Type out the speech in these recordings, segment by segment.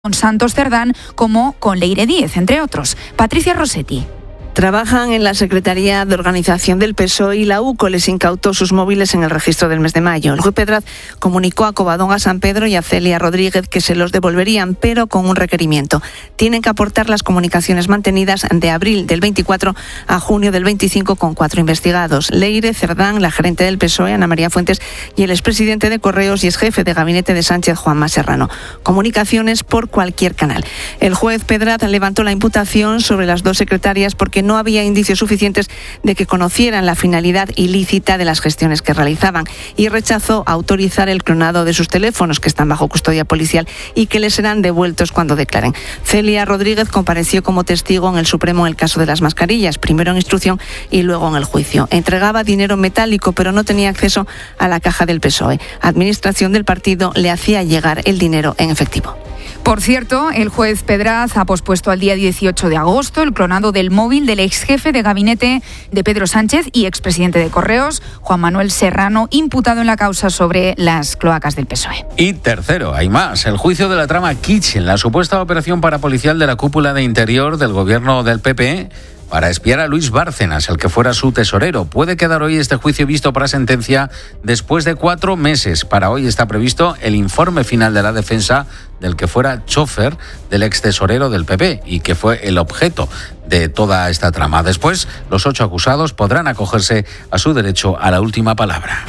con Santos Cerdán como con Leire Díez, entre otros. Patricia Rossetti. Trabajan en la Secretaría de Organización del PSOE y la UCO les incautó sus móviles en el registro del mes de mayo. El juez Pedraz comunicó a Covadonga San Pedro y a Celia Rodríguez que se los devolverían, pero con un requerimiento. Tienen que aportar las comunicaciones mantenidas de abril del 24 a junio del 25 con 4 investigados. Leire Cerdán, la gerente del PSOE, Ana María Fuentes, y el expresidente de Correos y exjefe de gabinete de Sánchez, Juanma Serrano. Comunicaciones por cualquier canal. El juez Pedraz levantó la imputación sobre las dos secretarias porque no había indicios suficientes de que conocieran la finalidad ilícita de las gestiones que realizaban y rechazó autorizar el clonado de sus teléfonos que están bajo custodia policial y que les serán devueltos cuando declaren. Celia Rodríguez compareció como testigo en el Supremo en el caso de las mascarillas, primero en instrucción y luego en el juicio. Entregaba dinero metálico pero no tenía acceso a la caja del PSOE. Administración del partido le hacía llegar el dinero en efectivo. Por cierto, el juez Pedraz ha pospuesto al día 18 de agosto el clonado del móvil del exjefe de gabinete de Pedro Sánchez y expresidente de Correos, Juan Manuel Serrano, imputado en la causa sobre las cloacas del PSOE. Y tercero, hay más. El juicio de la trama Kitchen, la supuesta operación parapolicial de la cúpula de interior del gobierno del PP para espiar a Luis Bárcenas, el que fuera su tesorero. Puede quedar hoy este juicio visto para sentencia después de 4 meses. Para hoy está previsto el informe final de la defensa del que fuera chofer del ex tesorero del PP y que fue el objeto de toda esta trama. Después, los 8 acusados podrán acogerse a su derecho a la última palabra.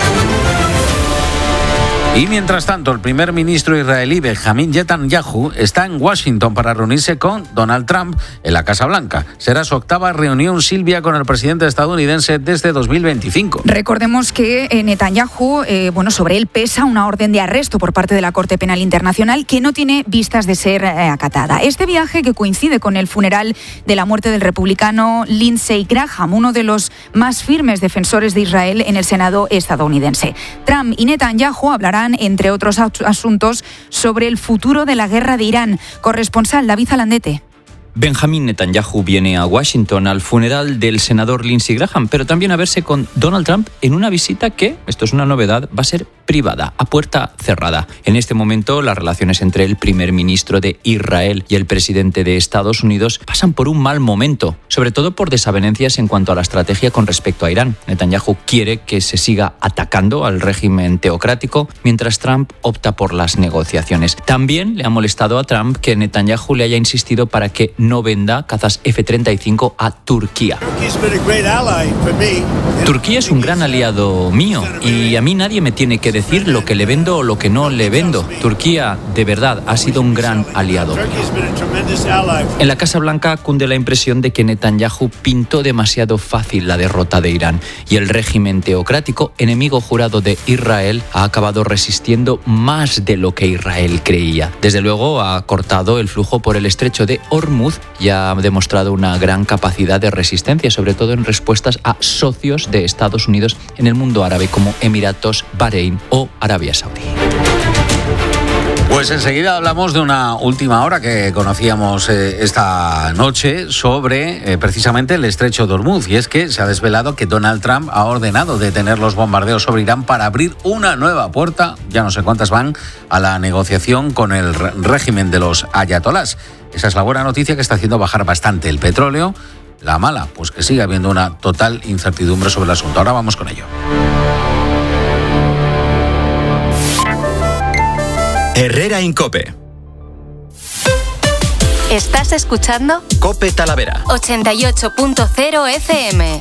Y mientras tanto, el primer ministro israelí Benjamin Netanyahu está en Washington para reunirse con Donald Trump en la Casa Blanca. Será su 8ª reunión, Silvia, con el presidente estadounidense desde 2025. Recordemos que Netanyahu, sobre él pesa una orden de arresto por parte de la Corte Penal Internacional que no tiene vistas de ser acatada. Este viaje, que coincide con el funeral de la muerte del republicano Lindsey Graham, uno de los más firmes defensores de Israel en el Senado estadounidense. Trump y Netanyahu hablarán, entre otros asuntos, sobre el futuro de la guerra de Irán. Corresponsal David Alandete. Benjamin Netanyahu viene a Washington al funeral del senador Lindsey Graham, pero también a verse con Donald Trump en una visita que, esto es una novedad, va a ser privada, a puerta cerrada. En este momento, las relaciones entre el primer ministro de Israel y el presidente de Estados Unidos pasan por un mal momento, sobre todo por desavenencias en cuanto a la estrategia con respecto a Irán. Netanyahu quiere que se siga atacando al régimen teocrático, mientras Trump opta por las negociaciones. También le ha molestado a Trump que Netanyahu le haya insistido para que no venda cazas F-35 a Turquía. Turquía es un gran aliado mío y a mí nadie me tiene que decir lo que le vendo o lo que no le vendo. Turquía, de verdad, ha sido un gran aliado. En la Casa Blanca cunde la impresión de que Netanyahu pintó demasiado fácil la derrota de Irán y el régimen teocrático, enemigo jurado de Israel, ha acabado resistiendo más de lo que Israel creía. Desde luego ha cortado el flujo por el estrecho de Hormuz y ha demostrado una gran capacidad de resistencia, sobre todo en respuestas a socios de Estados Unidos en el mundo árabe como Emiratos, Bahrein o Arabia Saudí. Pues enseguida hablamos de una última hora que conocíamos esta noche sobre precisamente el estrecho de Hormuz, y es que se ha desvelado que Donald Trump ha ordenado detener los bombardeos sobre Irán para abrir una nueva puerta, ya no sé cuántas van, a la negociación con el régimen de los ayatolás. Esa es la buena noticia, que está haciendo bajar bastante el petróleo. La mala, pues que sigue habiendo una total incertidumbre sobre el asunto. Ahora vamos con ello. Herrera en COPE. ¿Estás escuchando? COPE Talavera. 88.0 FM.